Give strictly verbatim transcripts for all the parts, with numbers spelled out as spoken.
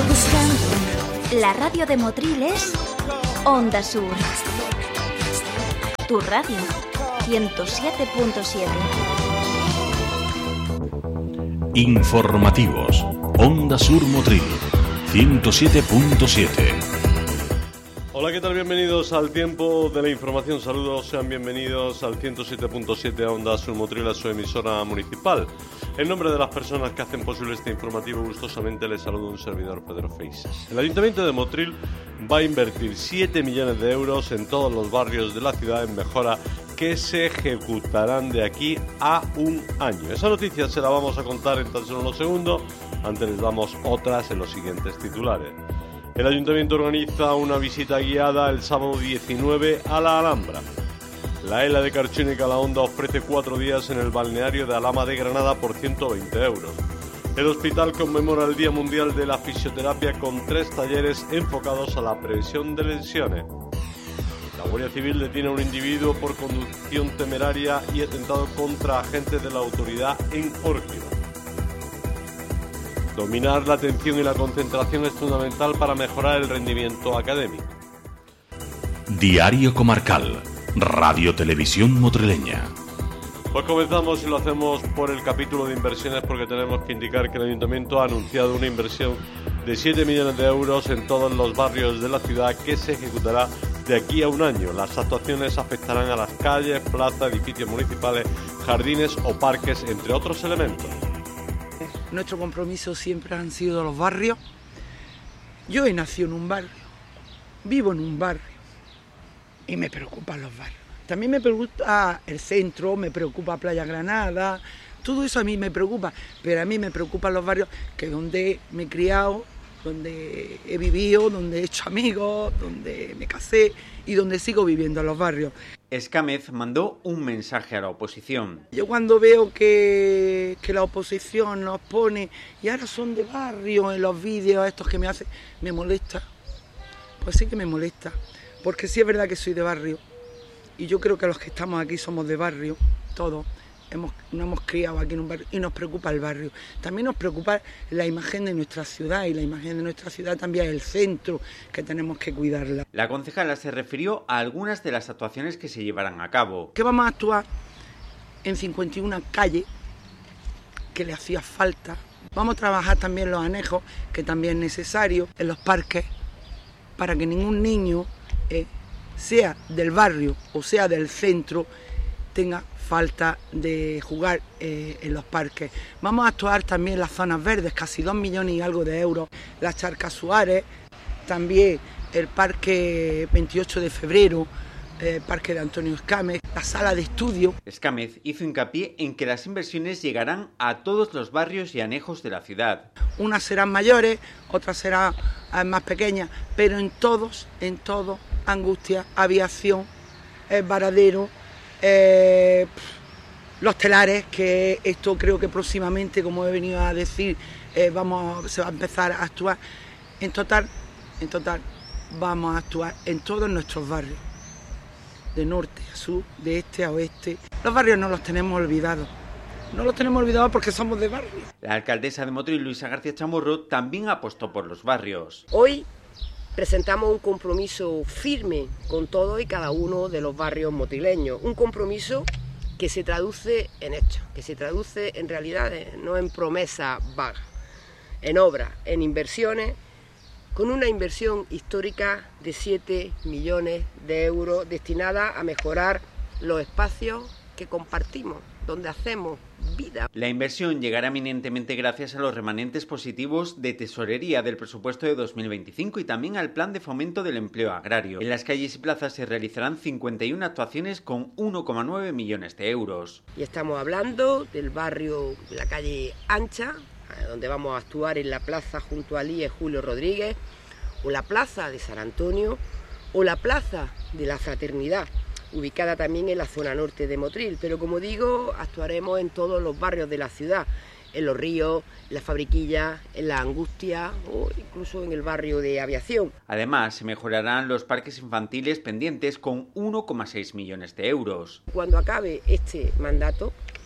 La radio de Motril es Onda Sur. Tu radio, ciento siete punto siete. Informativos. Onda Sur Motril, ciento siete punto siete. Hola, ¿qué tal? Bienvenidos al tiempo de la información. Saludos, sean bienvenidos al ciento siete punto siete a Onda Sur Motril, a su emisora municipal. En nombre de las personas que hacen posible este informativo, gustosamente les saluda un servidor, Pedro Feixas. El Ayuntamiento de Motril va a invertir siete millones de euros en todos los barrios de la ciudad en mejora que se ejecutarán de aquí a un año. Esa noticia se la vamos a contar en tan solo unos segundos. Antes les damos otras en los siguientes titulares. El Ayuntamiento organiza una visita guiada el sábado diecinueve a la Alhambra. La ELA de Carchón y Calahonda ofrece cuatro días en el balneario de Alhama de Granada por ciento veinte euros. El hospital conmemora el Día Mundial de la Fisioterapia con tres talleres enfocados a la previsión de lesiones. La Guardia Civil detiene a un individuo por conducción temeraria y atentado contra agentes de la autoridad en Órgiva. Dominar la atención y la concentración es fundamental para mejorar el rendimiento académico. Diario Comarcal. Radio Televisión Motrileña. Pues comenzamos y lo hacemos por el capítulo de inversiones, porque tenemos que indicar que el Ayuntamiento ha anunciado una inversión de siete millones de euros en todos los barrios de la ciudad que se ejecutará de aquí a un año. Las actuaciones afectarán a las calles, plazas, edificios municipales, jardines o parques, entre otros elementos. Nuestro compromiso siempre han sido los barrios. Yo he nacido en un barrio, vivo en un barrio y me preocupan los barrios. También me preocupa el centro, me preocupa Playa Granada, todo eso a mí me preocupa, pero a mí me preocupan los barrios que donde me he criado, donde he vivido, donde he hecho amigos, donde me casé y donde sigo viviendo en los barrios. Escámez mandó un mensaje a la oposición. Yo cuando veo que, que la oposición nos pone, y ahora son de barrio en los vídeos estos que me hacen, me molesta. Pues sí que me molesta, porque sí es verdad que soy de barrio, y yo creo que los que estamos aquí somos de barrio, todos. Hemos, nos hemos criado aquí en un barrio y nos preocupa el barrio. También nos preocupa la imagen de nuestra ciudad, y la imagen de nuestra ciudad también es el centro, que tenemos que cuidarla. La concejala se refirió a algunas de las actuaciones que se llevarán a cabo. Que vamos a actuar en cincuenta y una calles que le hacía falta. Vamos a trabajar también los anejos, que también es necesario, en los parques, para que ningún niño, eh, sea del barrio o sea del centro, tenga falta de jugar eh, en los parques. Vamos a actuar también en las zonas verdes, casi dos millones y algo de euros. Las Charcas Suárez, también el Parque veintiocho de febrero, el eh, Parque de Antonio Escámez, la sala de estudio. Escámez hizo hincapié en que las inversiones llegarán a todos los barrios y anejos de la ciudad. Unas serán mayores, otras serán eh, más pequeñas, pero en todos, en todos, Angustia, Aviación, el Varadero, Eh, los telares, que esto creo que próximamente, como he venido a decir, eh, vamos, se va a empezar a actuar. En total, en total, vamos a actuar en todos nuestros barrios, de norte a sur, de este a oeste. Los barrios no los tenemos olvidados, no los tenemos olvidados porque somos de barrio. La alcaldesa de Motril, Luisa García Chamorro, también apostó por los barrios. Hoy presentamos un compromiso firme con todos y cada uno de los barrios motrileños, un compromiso que se traduce en hechos, que se traduce en realidades, no en promesas vagas, en obras, en inversiones, con una inversión histórica de siete millones de euros destinada a mejorar los espacios que compartimos, donde hacemos vida. La inversión llegará eminentemente gracias a los remanentes positivos de tesorería del presupuesto de dos mil veinticinco y también al plan de fomento del empleo agrario. En las calles y plazas se realizarán cincuenta y una actuaciones con uno coma nueve millones de euros. Y estamos hablando del barrio de la calle Ancha, donde vamos a actuar en la plaza junto al I E Julio Rodríguez, o la plaza de San Antonio, o la plaza de la Fraternidad, ubicada también en la zona norte de Motril, pero como digo, actuaremos en todos los barrios de la ciudad, en Los Ríos, en la Fabriquilla, en la Angustia o incluso en el barrio de Aviación. Además, se mejorarán los parques infantiles pendientes con uno coma seis millones de euros. Cuando acabe este mandato,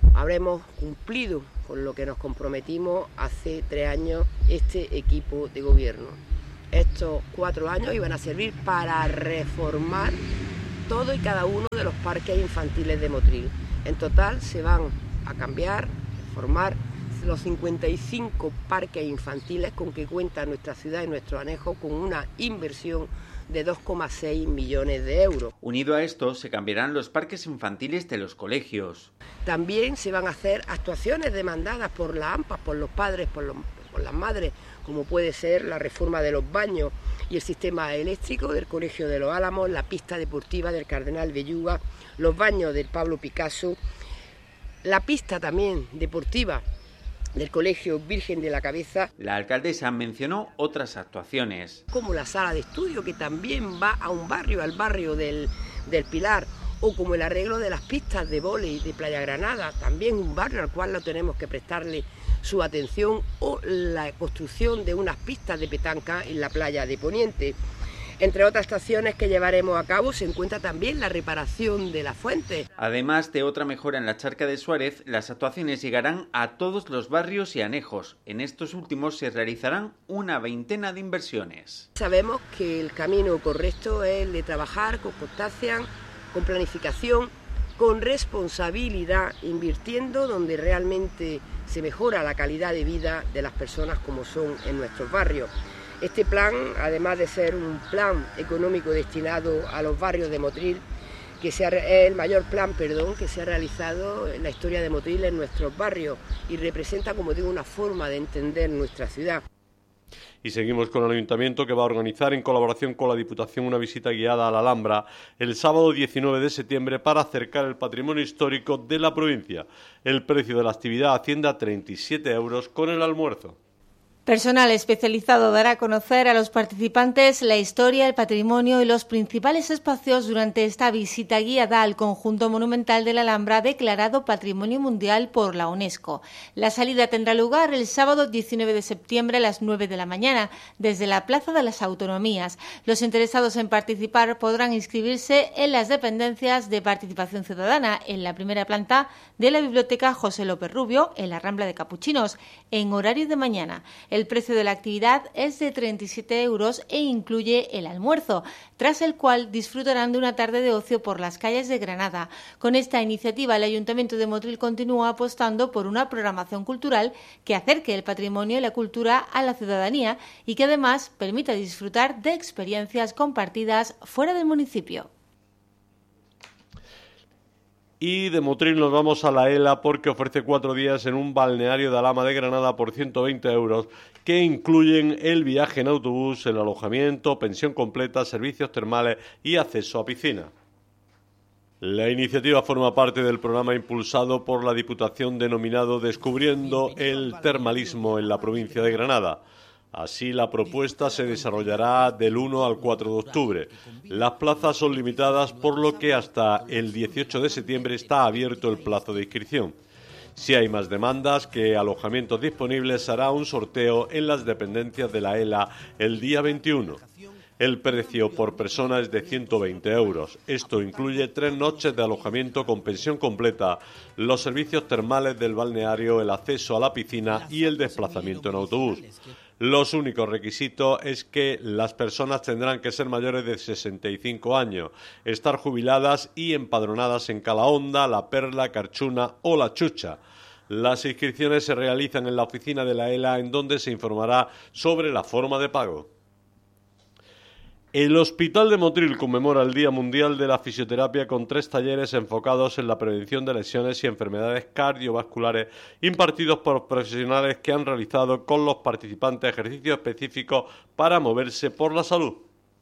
habremos cumplido con lo que nos comprometimos hace tres años este equipo de gobierno. Estos cuatro años iban a servir para reformar todo y cada uno de los parques infantiles de Motril. En total se van a cambiar, reformar los cincuenta y cinco parques infantiles con que cuenta nuestra ciudad y nuestro anejo, con una inversión de dos coma seis millones de euros. Unido a esto, se cambiarán los parques infantiles de los colegios. También se van a hacer actuaciones demandadas por las AMPAs, por los padres, por, los, por las madres, como puede ser la reforma de los baños y el sistema eléctrico del Colegio de los Álamos, la pista deportiva del Cardenal Belluga, los baños del Pablo Picasso, la pista también deportiva del Colegio Virgen de la Cabeza. La alcaldesa mencionó otras actuaciones, como la sala de estudio, que también va a un barrio, al barrio del, del Pilar, o como el arreglo de las pistas de vóley de Playa Granada, también un barrio al cual no tenemos que prestarle su atención, o la construcción de unas pistas de petanca en la playa de Poniente. Entre otras actuaciones que llevaremos a cabo se encuentra también la reparación de las fuentes. Además de otra mejora en la Charca de Suárez, las actuaciones llegarán a todos los barrios y anejos. En estos últimos se realizarán una veintena de inversiones. Sabemos que el camino correcto es el de trabajar con constancia, con planificación, con responsabilidad, invirtiendo donde realmente se mejora la calidad de vida de las personas, como son en nuestros barrios. Este plan, además de ser un plan económico destinado a los barrios de Motril, que sea, es el mayor plan perdón, que se ha realizado en la historia de Motril en nuestros barrios, y representa, como digo, una forma de entender nuestra ciudad. Y seguimos con el Ayuntamiento, que va a organizar en colaboración con la Diputación una visita guiada a la Alhambra el sábado diecinueve de septiembre para acercar el patrimonio histórico de la provincia. El precio de la actividad asciende a treinta y siete euros con el almuerzo. Personal especializado dará a conocer a los participantes la historia, el patrimonio y los principales espacios durante esta visita guiada al conjunto monumental de la Alhambra, declarado Patrimonio Mundial por la UNESCO. La salida tendrá lugar el sábado diecinueve de septiembre a las nueve de la mañana desde la Plaza de las Autonomías. Los interesados en participar podrán inscribirse en las dependencias de Participación Ciudadana en la primera planta de la Biblioteca José López Rubio, en la Rambla de Capuchinos, en horario de mañana. El precio de la actividad es de treinta y siete euros e incluye el almuerzo, tras el cual disfrutarán de una tarde de ocio por las calles de Granada. Con esta iniciativa, el Ayuntamiento de Motril continúa apostando por una programación cultural que acerque el patrimonio y la cultura a la ciudadanía y que además permita disfrutar de experiencias compartidas fuera del municipio. Y de Motril nos vamos a la ELA, porque ofrece cuatro días en un balneario de Alhama de Granada por ciento veinte euros, que incluyen el viaje en autobús, el alojamiento, pensión completa, servicios termales y acceso a piscina. La iniciativa forma parte del programa impulsado por la Diputación denominado Descubriendo el Termalismo en la provincia de Granada. Así, la propuesta se desarrollará del uno al cuatro de octubre. Las plazas son limitadas, por lo que hasta el dieciocho de septiembre está abierto el plazo de inscripción. Si hay más demandas que alojamientos disponibles, se hará un sorteo en las dependencias de la ELA el día veintiuno. El precio por persona es de ciento veinte euros. Esto incluye tres noches de alojamiento con pensión completa, los servicios termales del balneario, el acceso a la piscina y el desplazamiento en autobús. Los únicos requisitos es que las personas tendrán que ser mayores de sesenta y cinco años, estar jubiladas y empadronadas en Calahonda, La Perla, Carchuna o La Chucha. Las inscripciones se realizan en la oficina de la ELA, en donde se informará sobre la forma de pago. El Hospital de Motril conmemora el Día Mundial de la Fisioterapia con tres talleres enfocados en la prevención de lesiones y enfermedades cardiovasculares, impartidos por profesionales que han realizado con los participantes ejercicios específicos para moverse por la salud.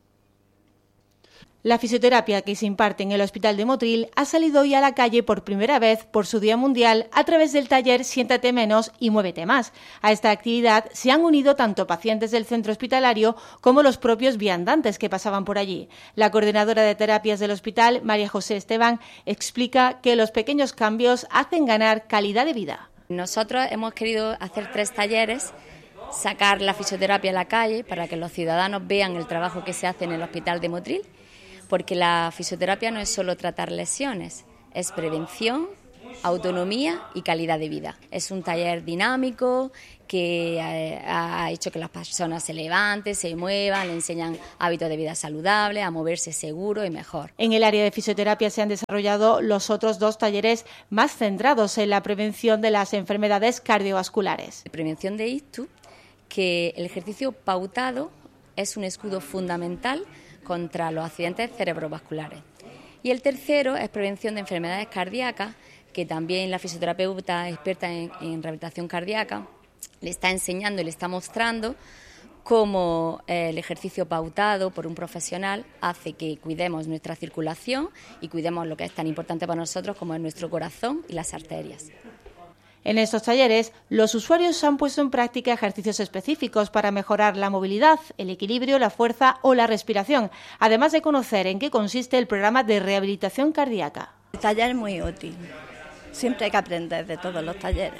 La fisioterapia que se imparte en el Hospital de Motril ha salido hoy a la calle por primera vez por su Día Mundial a través del taller Siéntate Menos y Muévete Más. A esta actividad se han unido tanto pacientes del centro hospitalario como los propios viandantes que pasaban por allí. La coordinadora de terapias del hospital, María José Esteban, explica que los pequeños cambios hacen ganar calidad de vida. Nosotros hemos querido hacer tres talleres, sacar la fisioterapia a la calle para que los ciudadanos vean el trabajo que se hace en el Hospital de Motril, porque la fisioterapia no es solo tratar lesiones, es prevención, autonomía y calidad de vida. Es un taller dinámico que eh, ha hecho que las personas se levanten, se muevan, le enseñan hábitos de vida saludables, a moverse seguro y mejor. En el área de fisioterapia se han desarrollado los otros dos talleres más centrados en la prevención de las enfermedades cardiovasculares. Prevención de ictus, que el ejercicio pautado es un escudo fundamental contra los accidentes cerebrovasculares. Y el tercero es prevención de enfermedades cardíacas, que también la fisioterapeuta experta en, en rehabilitación cardíaca le está enseñando y le está mostrando cómo el ejercicio pautado por un profesional hace que cuidemos nuestra circulación y cuidemos lo que es tan importante para nosotros como es nuestro corazón y las arterias. En estos talleres, los usuarios han puesto en práctica ejercicios específicos para mejorar la movilidad, el equilibrio, la fuerza o la respiración, además de conocer en qué consiste el programa de rehabilitación cardíaca. El taller es muy útil. Siempre hay que aprender de todos los talleres.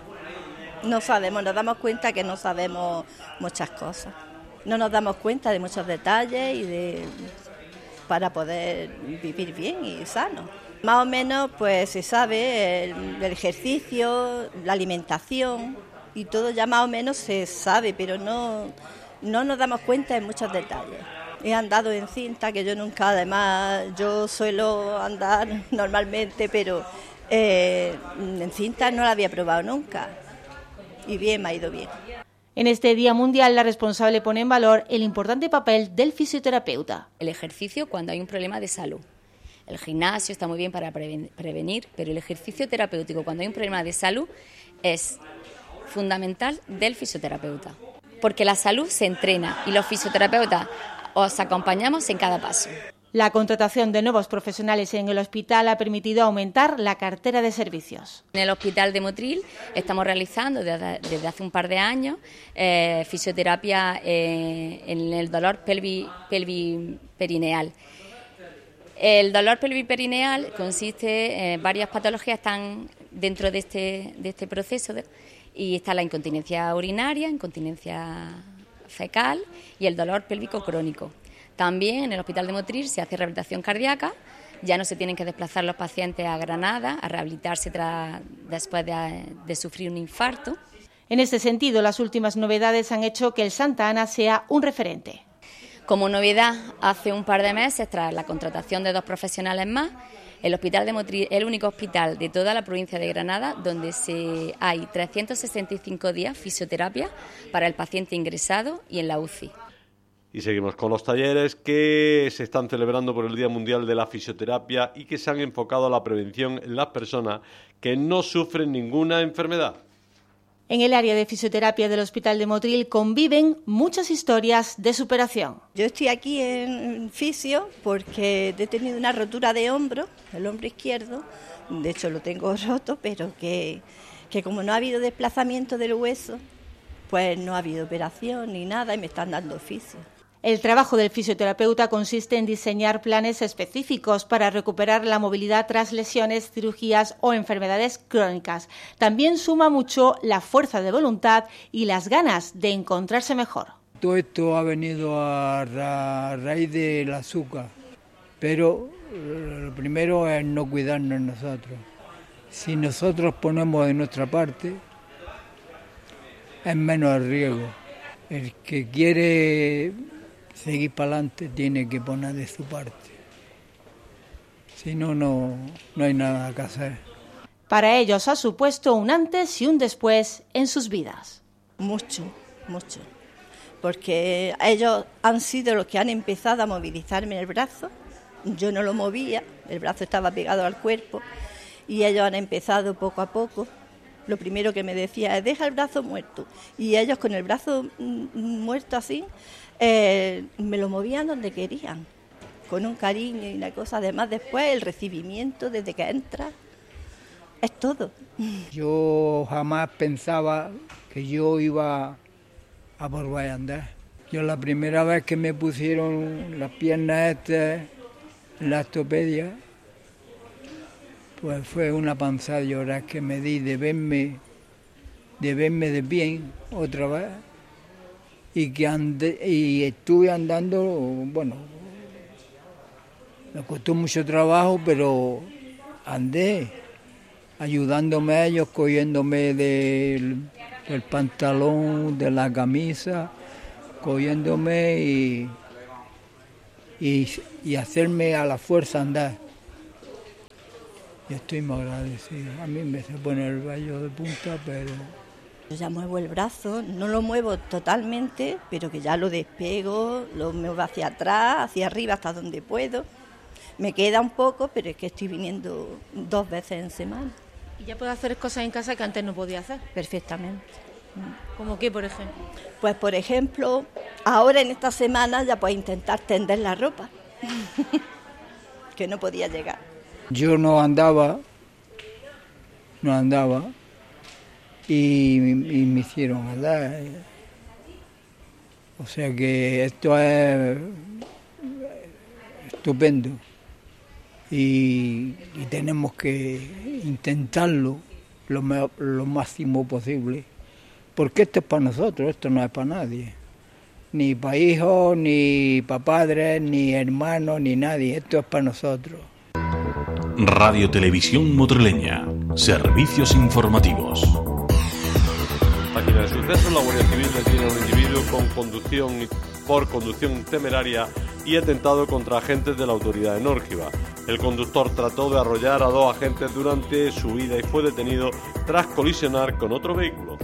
No sabemos, nos damos cuenta que no sabemos muchas cosas. No nos damos cuenta de muchos detalles y de para poder vivir bien y sano. Más o menos pues se sabe el, el ejercicio, la alimentación y todo ya más o menos se sabe, pero no, no nos damos cuenta de muchos detalles. He andado en cinta, que yo nunca, además, yo suelo andar normalmente, pero eh, en cinta no la había probado nunca. Y bien, me ha ido bien. En este Día Mundial, la responsable pone en valor el importante papel del fisioterapeuta. El ejercicio cuando hay un problema de salud. El gimnasio está muy bien para prevenir, pero el ejercicio terapéutico cuando hay un problema de salud es fundamental del fisioterapeuta. Porque la salud se entrena y los fisioterapeutas os acompañamos en cada paso. La contratación de nuevos profesionales en el hospital ha permitido aumentar la cartera de servicios. En el Hospital de Motril estamos realizando desde, desde hace un par de años eh, fisioterapia eh, en el dolor pelvi, pelviperineal. El dolor pelviperineal consiste en varias patologías que están dentro de este, de este proceso de, y está la incontinencia urinaria, incontinencia fecal y el dolor pélvico crónico. También en el Hospital de Motril se hace rehabilitación cardíaca, ya no se tienen que desplazar los pacientes a Granada a rehabilitarse tras, después de, de sufrir un infarto. En este sentido, las últimas novedades han hecho que el Santa Ana sea un referente. Como novedad, hace un par de meses, tras la contratación de dos profesionales más, el Hospital de Motril es el único hospital de toda la provincia de Granada donde se, hay trescientos sesenta y cinco días fisioterapia para el paciente ingresado y en la U C I. Y seguimos con los talleres que se están celebrando por el Día Mundial de la Fisioterapia y que se han enfocado a la prevención en las personas que no sufren ninguna enfermedad. En el área de fisioterapia del Hospital de Motril conviven muchas historias de superación. Yo estoy aquí en fisio porque he tenido una rotura de hombro, el hombro izquierdo, de hecho lo tengo roto, pero que, que como no ha habido desplazamiento del hueso, pues no ha habido operación ni nada y me están dando fisio. El trabajo del fisioterapeuta consiste en diseñar planes específicos para recuperar la movilidad tras lesiones, cirugías o enfermedades crónicas. También suma mucho la fuerza de voluntad y las ganas de encontrarse mejor. Todo esto ha venido a, ra- a raíz del azúcar, pero lo primero es no cuidarnos nosotros. Si nosotros ponemos de nuestra parte, es menos el riesgo. El que quiere seguir para adelante tiene que poner de su parte. Si no, no, no hay nada que hacer. Para ellos ha supuesto un antes y un después en sus vidas. Mucho, mucho. Porque ellos han sido los que han empezado a movilizarme el brazo. Yo no lo movía, el brazo estaba pegado al cuerpo y ellos han empezado poco a poco. Lo primero que me decía es, deja el brazo muerto. Y ellos con el brazo muerto así, eh, me lo movían donde querían, con un cariño y una cosa. Además, después el recibimiento desde que entras, es todo. Yo jamás pensaba que yo iba a volver a andar. Yo la primera vez que me pusieron las piernas estas, la ortopedia, pues fue una panzada de llorar que me di de verme, de verme de bien otra vez y que andé, y estuve andando, bueno, me costó mucho trabajo, pero andé ayudándome a ellos, cogiéndome del, del pantalón, de la camisa, cogiéndome y, y, y hacerme a la fuerza andar. Y estoy muy agradecido. A mí me se pone el vello de punta, pero... Yo ya muevo el brazo, no lo muevo totalmente, pero que ya lo despego, lo muevo hacia atrás, hacia arriba, hasta donde puedo. Me queda un poco, pero es que estoy viniendo dos veces en semana. ¿Y ya puedo hacer cosas en casa que antes no podía hacer? Perfectamente. ¿Cómo qué, por ejemplo? Pues, por ejemplo, ahora en esta semana ya puedo intentar tender la ropa, que no podía llegar. Yo no andaba, no andaba, y, y me hicieron andar. O sea que esto es estupendo y, y tenemos que intentarlo lo, lo máximo posible, porque esto es para nosotros, esto no es para nadie, ni para hijos, ni para padres, ni hermanos, ni nadie, esto es para nosotros. Radio Televisión Motrileña, servicios informativos. Página de sucesos, la Guardia Civil detiene a un individuo con conducción por conducción temeraria y atentado contra agentes de la autoridad en Órgiva. El conductor trató de arrollar a dos agentes durante su huida y fue detenido tras colisionar con otro vehículo.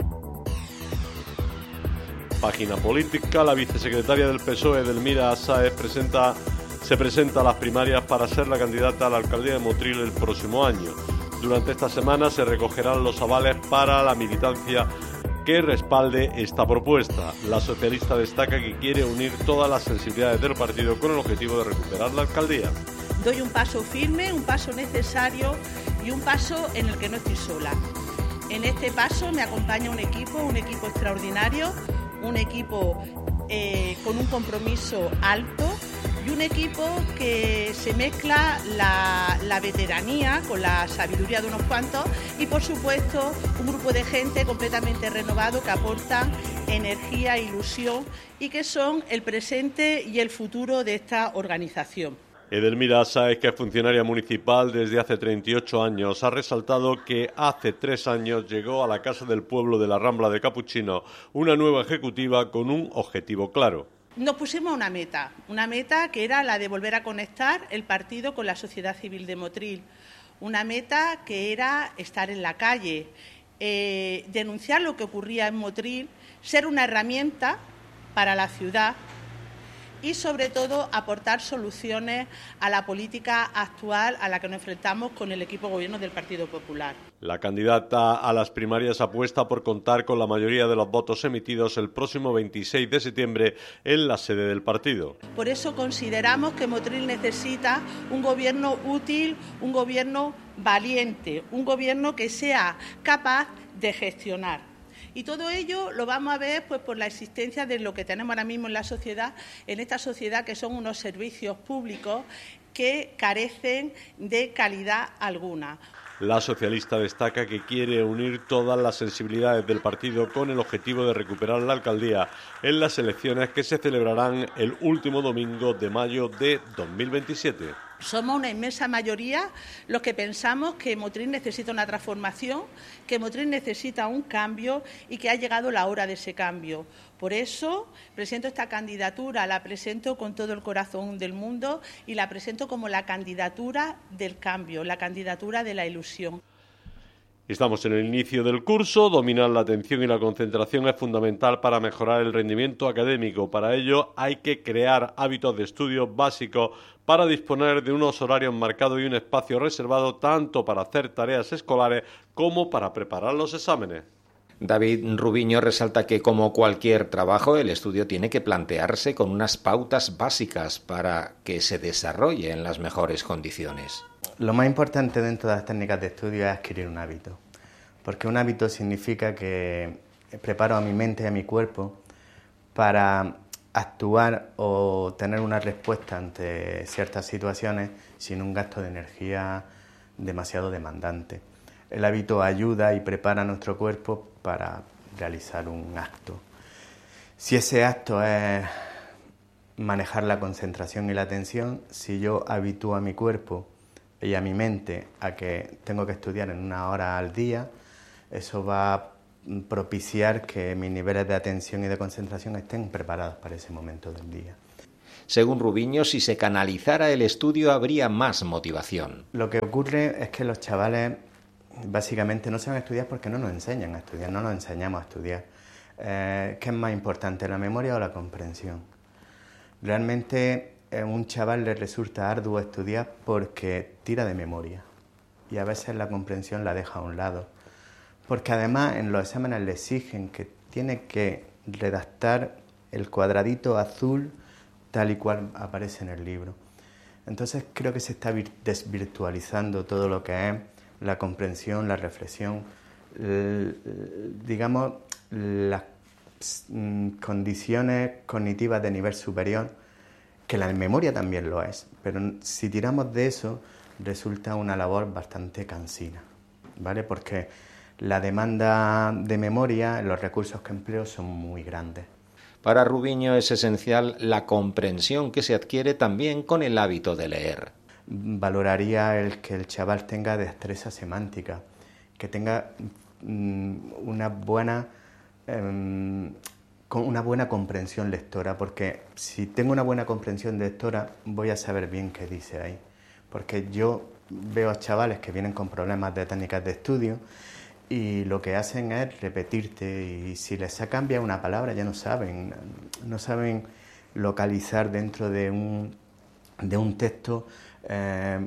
Página política, la vicesecretaria del P S O E, Edelmira Sáez, presenta, se presenta a las primarias para ser la candidata a la alcaldía de Motril el próximo año. Durante esta semana se recogerán los avales para la militancia que respalde esta propuesta. La socialista destaca que quiere unir todas las sensibilidades del partido con el objetivo de recuperar la alcaldía. Doy un paso firme, un paso necesario y un paso en el que no estoy sola. En este paso me acompaña un equipo, un equipo extraordinario, un equipo eh, con un compromiso alto y un equipo que se mezcla la, la veteranía con la sabiduría de unos cuantos y, por supuesto, un grupo de gente completamente renovado que aportan energía, ilusión y que son el presente y el futuro de esta organización. Edelmira Sáez, que es funcionaria municipal desde hace treinta y ocho años, ha resaltado que hace tres años llegó a la Casa del Pueblo de la Rambla de Capuchino una nueva ejecutiva con un objetivo claro. Nos pusimos una meta, una meta que era la de volver a conectar el partido con la sociedad civil de Motril, una meta que era estar en la calle, eh, denunciar lo que ocurría en Motril, ser una herramienta para la ciudad y, sobre todo, aportar soluciones a la política actual a la que nos enfrentamos con el equipo de gobierno del Partido Popular. La candidata a las primarias apuesta por contar con la mayoría de los votos emitidos el próximo veintiséis de septiembre en la sede del partido. Por eso consideramos que Motril necesita un gobierno útil, un gobierno valiente, un gobierno que sea capaz de gestionar. Y todo ello lo vamos a ver pues por la existencia de lo que tenemos ahora mismo en la sociedad, en esta sociedad, que son unos servicios públicos que carecen de calidad alguna. La socialista destaca que quiere unir todas las sensibilidades del partido con el objetivo de recuperar la alcaldía en las elecciones que se celebrarán el último domingo de mayo de dos mil veintisiete. Somos una inmensa mayoría los que pensamos que Motril necesita una transformación, que Motril necesita un cambio y que ha llegado la hora de ese cambio. Por eso presento esta candidatura, la presento con todo el corazón del mundo y la presento como la candidatura del cambio, la candidatura de la ilusión. Estamos en el inicio del curso. Dominar la atención y la concentración es fundamental para mejorar el rendimiento académico. Para ello hay que crear hábitos de estudio básicos para disponer de unos horarios marcados y un espacio reservado tanto para hacer tareas escolares como para preparar los exámenes. David Rubiño resalta que, como cualquier trabajo, el estudio tiene que plantearse con unas pautas básicas para que se desarrolle en las mejores condiciones. Lo más importante dentro de las técnicas de estudio es adquirir un hábito, porque un hábito significa que preparo a mi mente y a mi cuerpo para actuar o tener una respuesta ante ciertas situaciones sin un gasto de energía demasiado demandante. El hábito ayuda y prepara a nuestro cuerpo para realizar un acto. Si ese acto es manejar la concentración y la atención, si yo habitúo a mi cuerpo y a mi mente a que tengo que estudiar en una hora al día, eso va a propiciar que mis niveles de atención y de concentración estén preparados para ese momento del día. Según Rubiño, si se canalizara el estudio habría más motivación. Lo que ocurre es que los chavales básicamente no saben estudiar porque no nos enseñan a estudiar, no nos enseñamos a estudiar. Eh, ¿Qué es más importante, la memoria o la comprensión? Realmente a un chaval le resulta arduo estudiar porque tira de memoria y a veces la comprensión la deja a un lado. Porque además en los exámenes le exigen que tiene que redactar el cuadradito azul tal y cual aparece en el libro. Entonces creo que se está desvirtualizando todo lo que es la comprensión, la reflexión, digamos, las condiciones cognitivas de nivel superior, que la memoria también lo es, pero si tiramos de eso resulta una labor bastante cansina, ¿vale? Porque la demanda de memoria, los recursos que empleo son muy grandes. Para Rubiño es esencial la comprensión que se adquiere también con el hábito de leer. Valoraría el que el chaval tenga destreza semántica, que tenga mmm, una buena eh, con una buena comprensión lectora, porque si tengo una buena comprensión lectora voy a saber bien qué dice ahí, porque yo veo a chavales que vienen con problemas de técnicas de estudio y lo que hacen es repetirte, y si les cambia una palabra ya no saben, no saben localizar dentro de un, de un texto eh,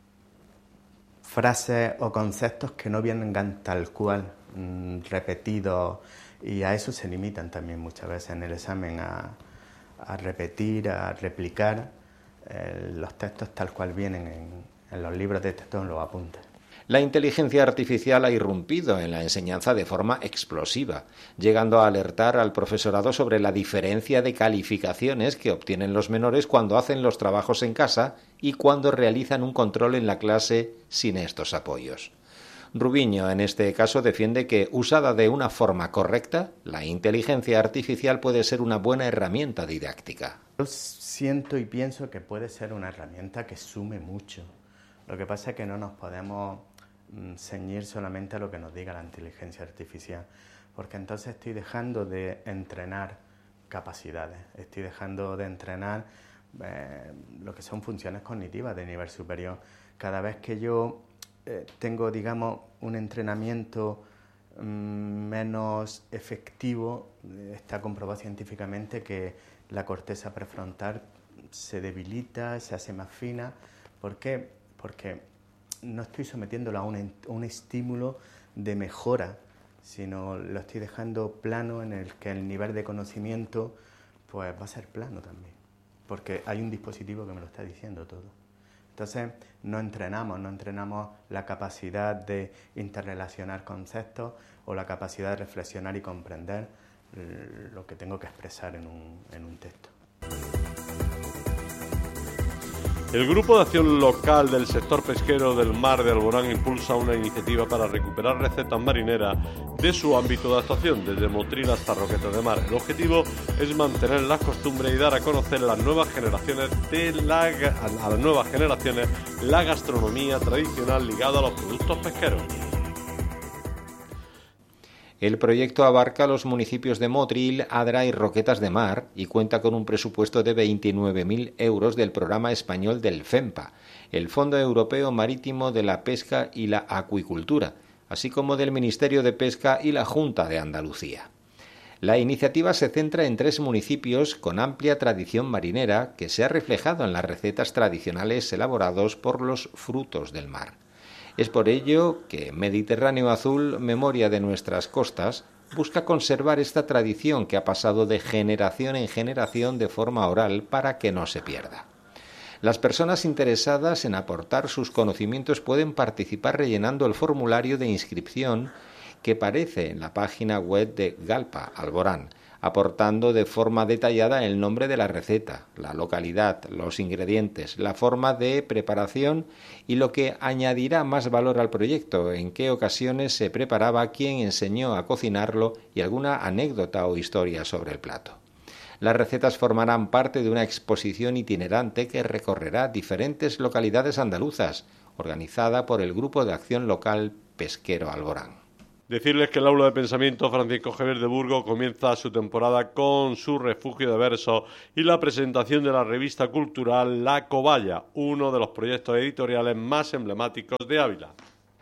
frases o conceptos que no vienen tal cual, mmm, repetidos, y a eso se limitan también muchas veces en el examen, a, a repetir, a replicar eh, los textos tal cual vienen en, en los libros de texto, en los apuntes. La inteligencia artificial ha irrumpido en la enseñanza de forma explosiva, llegando a alertar al profesorado sobre la diferencia de calificaciones que obtienen los menores cuando hacen los trabajos en casa y cuando realizan un control en la clase sin estos apoyos. Rubiño, en este caso, defiende que, usada de una forma correcta, la inteligencia artificial puede ser una buena herramienta didáctica. Yo siento y pienso que puede ser una herramienta que sume mucho. Lo que pasa es que no nos podemos ceñir solamente a lo que nos diga la inteligencia artificial, porque entonces estoy dejando de entrenar capacidades, estoy dejando de entrenar eh, lo que son funciones cognitivas de nivel superior. Cada vez que yo eh, tengo, digamos, un entrenamiento mmm, menos efectivo, está comprobado científicamente que la corteza prefrontal se debilita, se hace más fina. ¿Por qué? Porque no estoy sometiéndolo a un, un estímulo de mejora, sino lo estoy dejando plano, en el que el nivel de conocimiento pues va a ser plano también, porque hay un dispositivo que me lo está diciendo todo. Entonces no entrenamos, no entrenamos la capacidad de interrelacionar conceptos o la capacidad de reflexionar y comprender lo que tengo que expresar en un, en un texto. El Grupo de Acción Local del Sector Pesquero del Mar de Alborán impulsa una iniciativa para recuperar recetas marineras de su ámbito de actuación, desde Motril hasta Roquetas de Mar. El objetivo es mantener las costumbres y dar a conocer a las nuevas generaciones, de la, a las nuevas generaciones la gastronomía tradicional ligada a los productos pesqueros. El proyecto abarca los municipios de Motril, Adra y Roquetas de Mar y cuenta con un presupuesto de veintinueve mil euros del programa español del FEMPA, el Fondo Europeo Marítimo de la Pesca y la Acuicultura, así como del Ministerio de Pesca y la Junta de Andalucía. La iniciativa se centra en tres municipios con amplia tradición marinera que se ha reflejado en las recetas tradicionales elaborados por los frutos del mar. Es por ello que Mediterráneo Azul, Memoria de nuestras costas, busca conservar esta tradición que ha pasado de generación en generación de forma oral para que no se pierda. Las personas interesadas en aportar sus conocimientos pueden participar rellenando el formulario de inscripción que aparece en la página web de Galpa, Alborán, aportando de forma detallada el nombre de la receta, la localidad, los ingredientes, la forma de preparación y lo que añadirá más valor al proyecto, en qué ocasiones se preparaba, quién enseñó a cocinarlo y alguna anécdota o historia sobre el plato. Las recetas formarán parte de una exposición itinerante que recorrerá diferentes localidades andaluzas, organizada por el Grupo de Acción Local Pesquero Alborán. Decirles que el Aula de Pensamiento Francisco Javier de Burgos comienza su temporada con su refugio de versos y la presentación de la revista cultural La Cobaya, uno de los proyectos editoriales más emblemáticos de Ávila.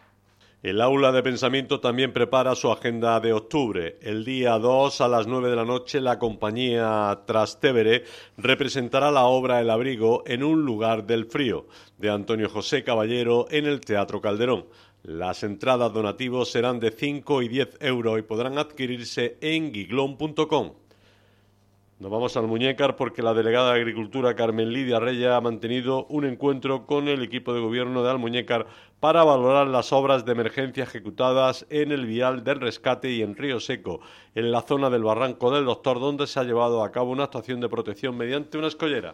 El Aula de Pensamiento también prepara su agenda de octubre. El día dos a las nueve de la noche la compañía Trastevere representará la obra El Abrigo en un lugar del frío, de Antonio José Caballero en el Teatro Calderón. Las entradas donativos serán de cinco y diez euros y podrán adquirirse en guiglón punto com. Nos vamos al Muñécar porque la delegada de Agricultura Carmen Lidia Reyes ha mantenido un encuentro con el equipo de gobierno de Almuñécar para valorar las obras de emergencia ejecutadas en el vial del Rescate y en Río Seco, en la zona del Barranco del Doctor, donde se ha llevado a cabo una actuación de protección mediante una escollera.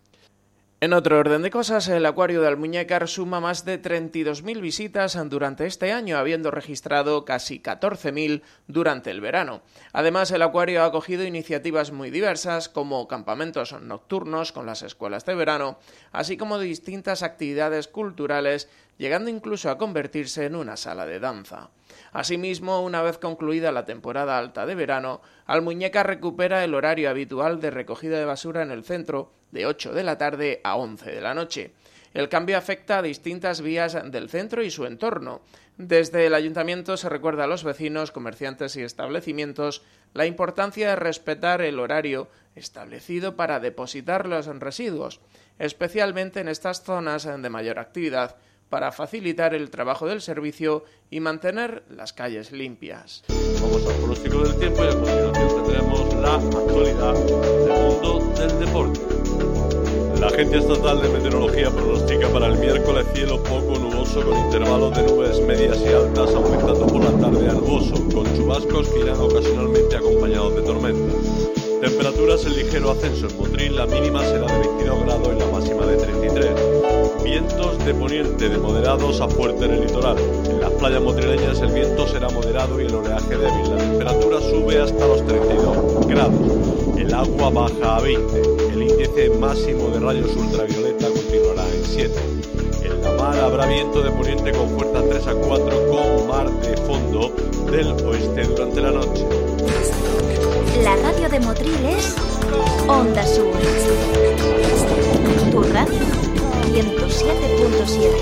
En otro orden de cosas, el acuario de Almuñécar suma más de treinta y dos mil visitas durante este año, habiendo registrado casi catorce mil durante el verano. Además, el acuario ha acogido iniciativas muy diversas, como campamentos nocturnos con las escuelas de verano, así como distintas actividades culturales, llegando incluso a convertirse en una sala de danza. Asimismo, una vez concluida la temporada alta de verano, Almuñécar recupera el horario habitual de recogida de basura en el centro, de ocho de la tarde a once de la noche. El cambio afecta a distintas vías del centro y su entorno. Desde el ayuntamiento se recuerda a los vecinos, comerciantes y establecimientos la importancia de respetar el horario establecido para depositar los residuos, especialmente en estas zonas de mayor actividad, para facilitar el trabajo del servicio y mantener las calles limpias. Vamos al pronóstico del tiempo y a continuación tendremos la actualidad del mundo del deporte. La Agencia Estatal de Meteorología pronostica para el miércoles cielo poco nuboso con intervalos de nubes medias y altas, aumentando por la tarde a nuboso, con chubascos que irán ocasionalmente acompañados de tormentas. Temperaturas en ligero ascenso en Motril, la mínima será de veintidós grados y la máxima de treinta y tres. Vientos de poniente de moderados a fuerte en el litoral. En las playas motrileñas el viento será moderado y el oleaje débil. La temperatura sube hasta los treinta y dos grados. El agua baja a veinte. El índice máximo de rayos ultravioleta continuará en siete. En la mar habrá viento de poniente con fuerza tres a cuatro con mar de fondo del oeste durante la noche. La radio de Motril es Onda Sur. Tu radio ciento siete punto siete.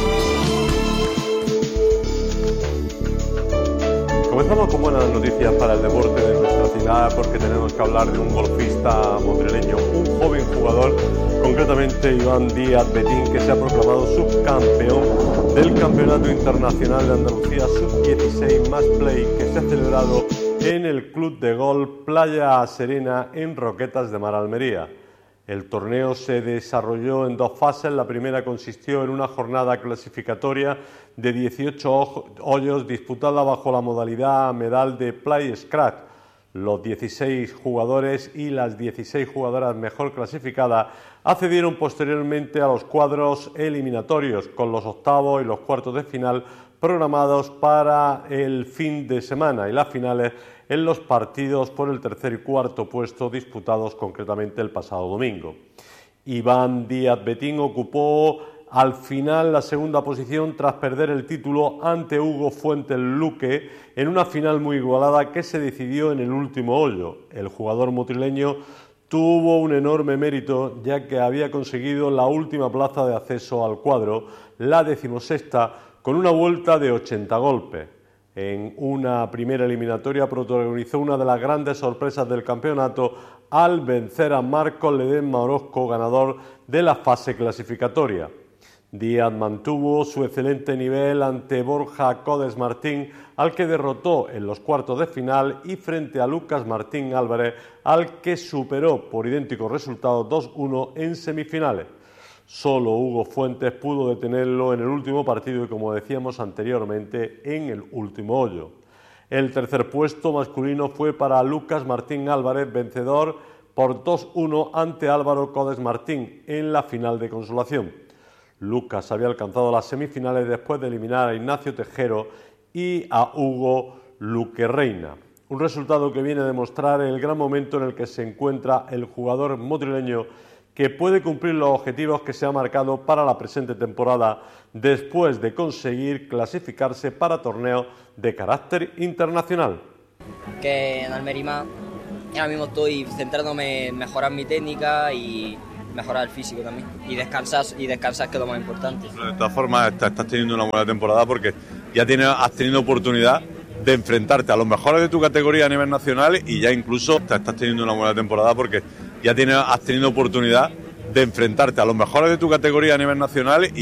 Comenzamos con buenas noticias para el deporte de nuestra ciudad porque tenemos que hablar de un golfista motrileño, un joven jugador, concretamente Iván Díaz Betín, que se ha proclamado subcampeón del Campeonato Internacional de Andalucía sub dieciséis Match Play que se ha celebrado en el Club de Golf Playa Serena en Roquetas de Mar, Almería. El torneo se desarrolló en dos fases. La primera consistió en una jornada clasificatoria de dieciocho hoyos disputada bajo la modalidad medal de Play Scratch. Los dieciséis jugadores y las dieciséis jugadoras mejor clasificadas accedieron posteriormente a los cuadros eliminatorios, con los octavos y los cuartos de final programados para el fin de semana y las finales en los partidos por el tercer y cuarto puesto disputados concretamente el pasado domingo. Iván Díaz Betín ocupó al final la segunda posición tras perder el título ante Hugo Fuentes Luque en una final muy igualada que se decidió en el último hoyo. El jugador motrileño tuvo un enorme mérito ya que había conseguido la última plaza de acceso al cuadro, la decimosexta, con una vuelta de ochenta golpes. En una primera eliminatoria protagonizó una de las grandes sorpresas del campeonato al vencer a Marcos Ledesma Orozco, ganador de la fase clasificatoria. Díaz mantuvo su excelente nivel ante Borja Codes Martín, al que derrotó en los cuartos de final, y frente a Lucas Martín Álvarez, al que superó por idénticos resultados dos uno en semifinales. Solo Hugo Fuentes pudo detenerlo en el último partido y, como decíamos anteriormente, en el último hoyo. El tercer puesto masculino fue para Lucas Martín Álvarez, vencedor por dos uno ante Álvaro Codes Martín en la final de consolación. Lucas había alcanzado las semifinales después de eliminar a Ignacio Tejero y a Hugo Luque Reina. Un resultado que viene a demostrar el gran momento en el que se encuentra el jugador motrileño, que puede cumplir los objetivos que se ha marcado para la presente temporada después de conseguir clasificarse para torneos de carácter internacional. Que en Almería ahora mismo estoy centrándome en mejorar mi técnica y mejorar el físico también, y descansar, y descansar que es lo más importante. De todas formas estás, estás teniendo una buena temporada porque ya tienes, has tenido oportunidad de enfrentarte a los mejores de tu categoría a nivel nacional, y ya incluso estás, estás teniendo una buena temporada porque ya tienes, has tenido oportunidad de enfrentarte a los mejores de tu categoría a nivel nacional. Y